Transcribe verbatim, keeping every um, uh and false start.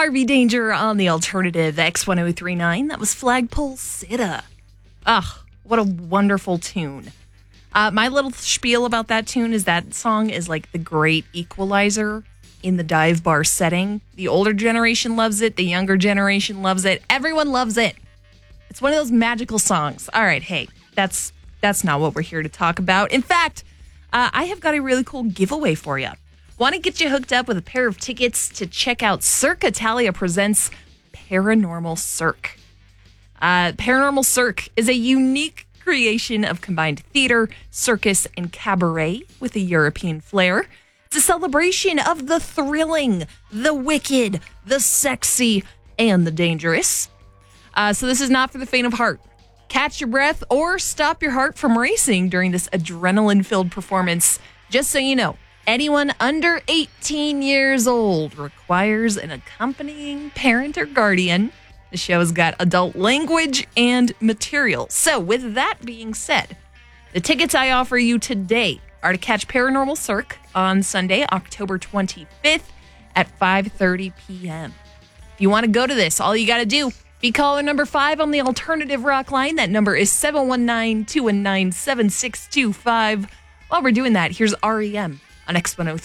Army Danger on the alternative X ten thirty-nine. That was Flagpole Sitta. Ugh, what a wonderful tune. Uh, my little spiel about that tune is that song is like the great equalizer in the dive bar setting. The older generation loves it. The younger generation loves it. Everyone loves it. It's one of those magical songs. All right, hey, that's that's not what we're here to talk about. In fact, uh, I have got a really cool giveaway for you. Want to get you hooked up with a pair of tickets to check out Cirque Italia Presents Paranormal Cirque. Uh, Paranormal Cirque is a unique creation of combined theater, circus, and cabaret with a European flair. It's a celebration of the thrilling, the wicked, the sexy, and the dangerous. Uh, so this is not for the faint of heart. Catch your breath or stop your heart from racing during this adrenaline-filled performance. Just so you know, anyone under eighteen years old requires an accompanying parent or guardian. The show's got adult language and material. So with that being said, the tickets I offer you today are to catch Paranormal Cirque on Sunday, October twenty-fifth at five thirty p.m. If you want to go to this, all you got to do, be caller number five on the alternative rock line. That number is seven one nine, two one nine, seven six two five. While we're doing that, here's R E M on X ten thirty.